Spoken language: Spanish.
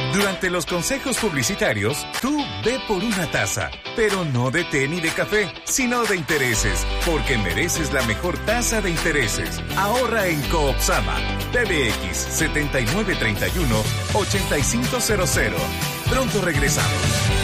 Durante los consejos publicitarios, tú ve por una taza, pero no de té ni de café, sino de intereses, porque mereces la mejor tasa de intereses. Ahorra en Coopsama. PBX 7931-8500. Pronto regresamos.